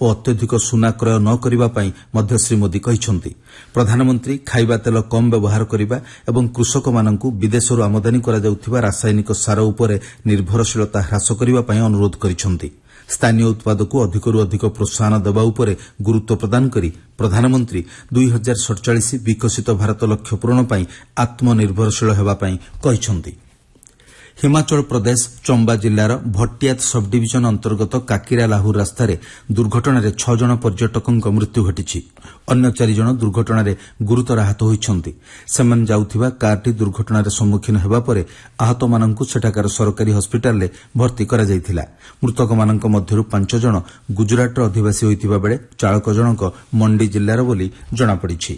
ଓ ଅତ୍ୟଧିକ ସୁନା କ୍ରୟ ନ କରିବା ପାଇଁ ମଧ୍ୟ ଶ୍ରୀ ମୋଦି କହିଛନ୍ତି। ପ୍ରଧାନମନ୍ତ୍ରୀ ଖାଇବା ତେଲ କମ୍ ବ୍ୟବହାର କରିବା ଏବଂ କୃଷକମାନଙ୍କୁ ବିଦେଶରୁ ଆମଦାନୀ କରାଯାଉଥିବା ରାସାୟନିକ ସାର ଉପରେ ନିର୍ଭରଶୀଳତା ହ୍ରାସ କରିବା ପାଇଁ ଅନୁରୋଧ କରିଛନ୍ତି। ସ୍ଥାନୀୟ ଉତ୍ପାଦକୁ ଅଧିକରୁ ଅଧିକ ପ୍ରୋତ୍ସାହନ ଦେବା ଉପରେ ଗୁରୁତ୍ୱ ପ୍ରଦାନ କରି ପ୍ରଧାନମନ୍ତ୍ରୀ 2047 ବିକଶିତ ଭାରତ ଲକ୍ଷ୍ୟ ପୂରଣ ପାଇଁ ଆତ୍ମନିର୍ଭରଶୀଳ ହେବା ପାଇଁ କହିଛନ୍ତି। ହିମାଚଳ ପ୍ରଦେଶ ଚମ୍ବା ଜିଲ୍ଲାର ଭଟିଆତ ସବ୍ଡିଭିଜନ ଅନ୍ତର୍ଗତ କାକିରା ଲାହୁର ରାସ୍ତାରେ ଦୁର୍ଘଟଣାରେ 6 ଜଣ ପର୍ଯ୍ୟଟକଙ୍କ ମୃତ୍ୟୁ ଘଟିଛି। ଅନ୍ୟ 4 ଜଣ ଦୁର୍ଘଟଣାରେ ଗୁରୁତର ଆହତ ହୋଇଛନ୍ତି। ସେମାନେ ଯାଉଥିବା କାର୍ଟି ଦୁର୍ଘଟଣାର ସମ୍ମୁଖୀନ ହେବା ପରେ ଆହତମାନଙ୍କୁ ସେଠାକାର ସରକାରୀ ହସ୍ପିଟାଲରେ ଭର୍ତ୍ତି କରାଯାଇଥିଲା। ମୃତକମାନଙ୍କ ମଧ୍ୟରୁ 5 ଜଣ ଗୁଜରାଟର ଅଧିବାସୀ ହୋଇଥିବା ବେଳେ ଚାଳକ ଜଣକ ମଣ୍ଡି ଜିଲ୍ଲାର ବୋଲି ଜଣାପଡ଼ିଛି।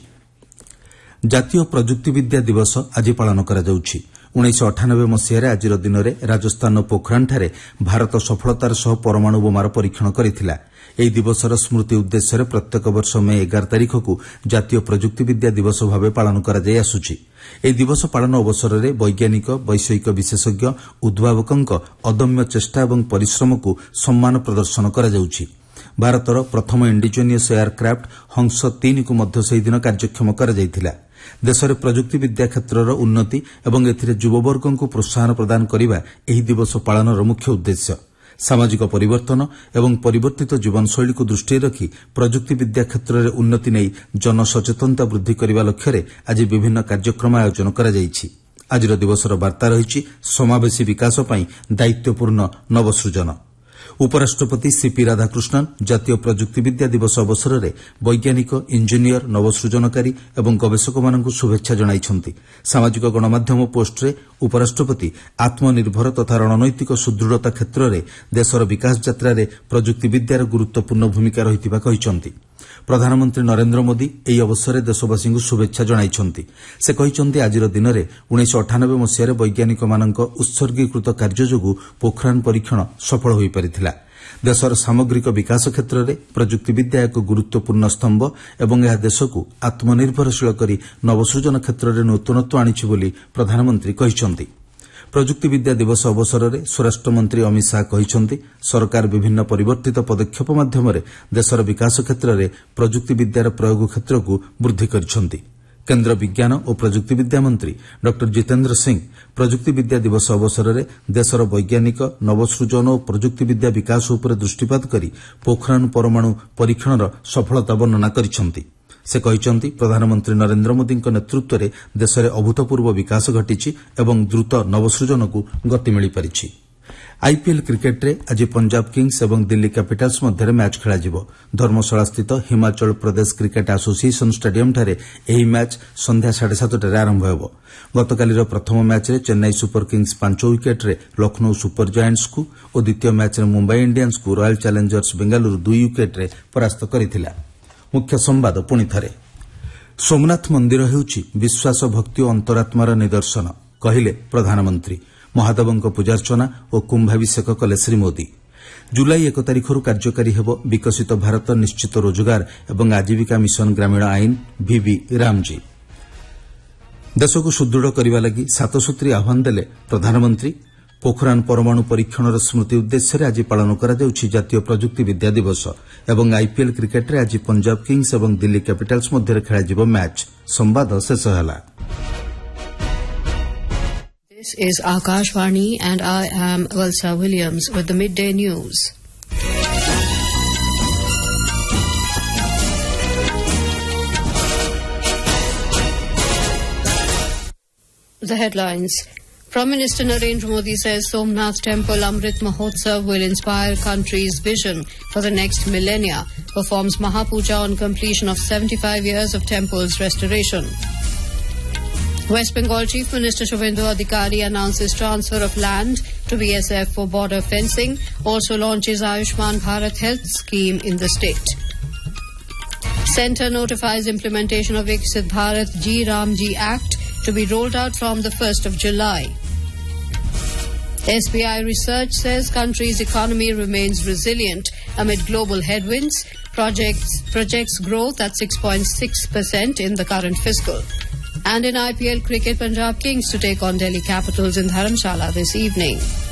ଜାତୀୟ ପ୍ରଯୁକ୍ତିବିଦ୍ୟା ଦିବସ ଆଜି ପାଳନ କରାଯାଉଛି। 1998 ମସିହାରେ ଆଜିର ଦିନରେ ରାଜସ୍ଥାନର ପୋଖରାନଠାରେ ଭାରତ ସଫଳତାର ସହ ପରମାଣୁ ବୋମାର ପରୀକ୍ଷଣ କରିଥିଲା। ଏହି ଦିବସର ସ୍ମୃତି ଉଦ୍ଦେଶ୍ୟରେ ପ୍ରତ୍ୟେକ ବର୍ଷ ମେ 11 ତାରିଖକୁ ଜାତୀୟ ପ୍ରଯୁକ୍ତିବିଦ୍ୟା ଦିବସ ଭାବେ ପାଳନ କରାଯାଇ ଆସୁଛି। ଏହି ଦିବସ ପାଳନ ଅବସରରେ ବୈଜ୍ଞାନିକ, ବୈଷୟିକ ବିଶେଷଜ୍ଞ, ଉଦ୍ଭାବକଙ୍କ ଅଦମ୍ୟ ଚେଷ୍ଟା ଏବଂ ପରିଶ୍ରମକୁ ସମ୍ମାନ ପ୍ରଦର୍ଶନ କରାଯାଉଛି। ଭାରତର ପ୍ରଥମ ଇଣ୍ଡିଜେନିୟସ୍ ଏୟାରକ୍ରାଫ୍ଟ ହଂସ 3କୁ ମଧ୍ୟ ସେହିଦିନ କାର୍ଯ୍ୟକ୍ଷମ କରାଯାଇଥିଲା। ଦେଶରେ ପ୍ରଯୁକ୍ତିବିଦ୍ୟା କ୍ଷେତ୍ରର ଉନ୍ନତି ଏବଂ ଏଥିରେ ଯୁବବର୍ଗଙ୍କୁ ପ୍ରୋତ୍ସାହନ ପ୍ରଦାନ କରିବା ଏହି ଦିବସ ପାଳନର ମୁଖ୍ୟ ଉଦ୍ଦେଶ୍ୟ। ସାମାଜିକ ପରିବର୍ତ୍ତନ ଏବଂ ପରିବର୍ତ୍ତିତ ଜୀବନଶୈଳୀକୁ ଦୃଷ୍ଟିରେ ରଖି ପ୍ରଯୁକ୍ତିବିଦ୍ୟା କ୍ଷେତ୍ରରେ ଉନ୍ନତି ନେଇ ଜନସଚେତନତା ବୃଦ୍ଧି କରିବା ଲକ୍ଷ୍ୟରେ ଆଜି ବିଭିନ୍ନ କାର୍ଯ୍ୟକ୍ରମ ଆୟୋଜନ କରାଯାଇଛି। ଆଜିର ଦିବସର ବାର୍ତ୍ତା ରହିଛି ସମାବେଶୀ ବିକାଶ ପାଇଁ ଦାୟିତ୍ୱପୂର୍ଣ୍ଣ ନବସୃଜନ। ଉପରାଷ୍ଟ୍ରପତି ସିପି ରାଧାକୃଷ୍ଣନ୍ ଜାତୀୟ ପ୍ରଯୁକ୍ତିବିଦ୍ୟା ଦିବସ ଅବସରରେ ବୈଜ୍ଞାନିକ, ଇଞ୍ଜିନିୟର, ନବସୃଜନକାରୀ ଏବଂ ଗବେଷକମାନଙ୍କୁ ଶୁଭେଚ୍ଛା ଜଣାଇଛନ୍ତି। ସାମାଜିକ ଗଣମାଧ୍ୟମ ପୋଷ୍ଟରେ ଉପରାଷ୍ଟ୍ରପତି ଆତ୍ମନିର୍ଭର ତଥା ରଣନୈତିକ ସୁଦୃଢ଼ତା କ୍ଷେତ୍ରରେ ଦେଶର ବିକାଶ ଯାତ୍ରାରେ ପ୍ରଯୁକ୍ତିବିଦ୍ୟାର ଗୁରୁତ୍ୱପୂର୍ଣ୍ଣ ଭୂମିକା ରହିଥିବା କହିଛନ୍ତି। ପ୍ରଧାନମନ୍ତ୍ରୀ ନରେନ୍ଦ୍ର ମୋଦି ଏହି ଅବସରରେ ଦେଶବାସୀଙ୍କୁ ଶୁଭେଚ୍ଛା ଜଣାଇଛନ୍ତି। ସେ କହିଛନ୍ତି ଆଜିର ଦିନରେ 1998 ମସିହାରେ ବୈଜ୍ଞାନିକମାନଙ୍କ ଉତ୍ସର୍ଗୀକୃତ କାର୍ଯ୍ୟ ଯୋଗୁଁ ପୋଖରାନ ପରୀକ୍ଷଣ ସଫଳ ହୋଇପାରିଥିଲା। ଦେଶର ସାମଗ୍ରିକ ବିକାଶ କ୍ଷେତ୍ରରେ ପ୍ରଯୁକ୍ତିବିଦ୍ୟା ଏକ ଗୁରୁତ୍ୱପୂର୍ଣ୍ଣ ସ୍ତମ୍ଭ ଏବଂ ଏହା ଦେଶକୁ ଆତ୍ମନିର୍ଭରଶୀଳ କରି ନବସୃଜନ କ୍ଷେତ୍ରରେ ନୂତନତ୍ୱ ଆଣିଛି ବୋଲି ପ୍ରଧାନମନ୍ତ୍ରୀ କହିଛନ୍ତି। ପ୍ରଯୁକ୍ତିବିଦ୍ୟା ଦିବସ ଅବସରରେ ସ୍ୱରାଷ୍ଟ୍ରମନ୍ତ୍ରୀ ଅମିତ ଶାହା କହିଛନ୍ତି ସରକାର ବିଭିନ୍ନ ପରିବର୍ତ୍ତିତ ପଦକ୍ଷେପ ମାଧ୍ୟମରେ ଦେଶର ବିକାଶ କ୍ଷେତ୍ରରେ ପ୍ରଯୁକ୍ତିବିଦ୍ୟାର ପ୍ରୟୋଗ କ୍ଷେତ୍ରକୁ ବୃଦ୍ଧି କରିଛନ୍ତି। କେନ୍ଦ୍ର ବିଜ୍ଞାନ ଓ ପ୍ରଯୁକ୍ତିବିଦ୍ୟା ମନ୍ତ୍ରୀ ଡ ଜିତେନ୍ଦ୍ର ସିଂ ପ୍ରଯୁକ୍ତିବିଦ୍ୟା ଦିବସ ଅବସରରେ ଦେଶର ବୈଜ୍ଞାନିକ, ନବସୃଜନ ଓ ପ୍ରଯୁକ୍ତିବିଦ୍ୟା ବିକାଶ ଉପରେ ଦୃଷ୍ଟିପାତ କରି ପୋଖରାନ ପରମାଣୁ ପରୀକ୍ଷଣର ସଫଳତା ବର୍ଣ୍ଣନା କରିଛନ୍ତି। ସେ କହିଛନ୍ତି ପ୍ରଧାନମନ୍ତ୍ରୀ ନରେନ୍ଦ୍ର ମୋଦିଙ୍କ ନେତୃତ୍ୱରେ ଦେଶରେ ଅଭୂତପୂର୍ବ ବିକାଶ ଘଟିଛି ଏବଂ ଦ୍ରୁତ ନବସୃଜନକୁ ଗତି ମିଳିପାରିଛି। ଆଇପିଏଲ୍ କ୍ରିକେଟରେ ଆଜି ପଞ୍ଜାବ କିଙ୍ଗ୍ସ ଏବଂ ଦିଲ୍ଲୀ କ୍ୟାପିଟାଲ୍ସ ମଧ୍ୟରେ ମ୍ୟାଚ୍ ଖେଳାଯିବ। ଧର୍ମଶାଳାସ୍ଥିତ ହିମାଚଳ ପ୍ରଦେଶ କ୍ରିକେଟ ଆସୋସିଏସନ ଷ୍ଟାଡିୟମଠାରେ ଏହି ମ୍ୟାଚ୍ ସନ୍ଧ୍ୟା 7:30ରେ ଆରମ୍ଭ ହେବ। ଗତକାଲିର ପ୍ରଥମ ମ୍ୟାଚ୍ରେ ଚେନ୍ନାଇ ସୁପର କିଙ୍ଗ୍ସ 5 ୱିକେଟ୍ରେ ଲକ୍ଷ୍ନୌ ସୁପର ଜାଏଣ୍ଟସ୍କୁ ଓ ଦ୍ୱିତୀୟ ମ୍ୟାଚ୍ରେ ମୁମ୍ବାଇ ଇଣ୍ଡିଆନ୍ସକୁ ରୟାଲ ଚ୍ୟାଲେଞ୍ଜର୍ସ ବେଙ୍ଗାଲୁରୁ 2 ୱିକେଟ୍ରେ ପରାସ୍ତ କରିଥିଲା। ମୁଖ୍ୟ ସମ୍ବାଦ ପୁଣି ଥରେ। ସୋମନାଥ ମନ୍ଦିର ହେଉଛି ବିଶ୍ୱାସ, ଭକ୍ତି ଓ ଅନ୍ତରାତ୍ମାର ନିଦର୍ଶନ, କହିଲେ ପ୍ରଧାନମନ୍ତ୍ରୀ। ମହାଦେବଙ୍କ ପୂଜାର୍ଚ୍ଚନା ଓ କୁମ୍ଭାଭିଷେକ କଲେ ଶ୍ରୀ ମୋଦି। ଜୁଲାଇ 1 ତାରିଖରୁ କାର୍ଯ୍ୟକାରୀ ହେବ ବିକଶିତ ଭାରତ ନିଶ୍ଚିତ ରୋଜଗାର ଏବଂ ଆଜୀବିକା ମିଶନ ଗ୍ରାମୀଣ ଆଇନ ଭିଭି ରାମଜୀ। ଦେଶକୁ ସୁଦୃଢ଼ କରିବା ଲାଗି 7 ସୂତ୍ରୀ ଆହ୍ୱାନ ଦେଲେ ପ୍ରଧାନମନ୍ତ୍ରୀ। ପୋଖରାନ ପରମାଣୁ ପରୀକ୍ଷଣର ସ୍ମୃତି ଉଦ୍ଦେଶ୍ୟରେ ଆଜି ପାଳନ କରାଯାଉଛି ଜାତୀୟ ପ୍ରଯୁକ୍ତିବିଦ୍ୟା ଦିବସ ଏବଂ ଆଇପିଏଲ୍ କ୍ରିକେଟରେ ଆଜି ପଞ୍ଜାବ କିଙ୍ଗ୍ସ ଏବଂ ଦିଲ୍ଲୀ କ୍ୟାପିଟାଲ୍ସ ମଧ୍ୟରେ ଖେଳାଯିବ ମ୍ୟାଚ୍। ସମ୍ବାଦ ଶେଷ ହେଲା। This is Akashvani and I am Elsa Williams with the midday news. The headlines. Prime Minister Narendra Modi says Somnath Temple Amrit Mahotsav will inspire country's vision for the next millennia, performs Mahapuja on completion of 75 years of temple's restoration. West Bengal Chief Minister Shubhendu Adhikari announces transfer of land to BSF for border fencing, also launches Ayushman Bharat Health Scheme in the state. Centre notifies implementation of Viksit Bharat G-Ram-G Act to be rolled out from the 1st of July. SBI research says country's economy remains resilient amid global headwinds, projects growth at 6.6% in the current fiscal. And in IPL cricket, Punjab Kings to take on Delhi Capitals in Dharamshala this evening.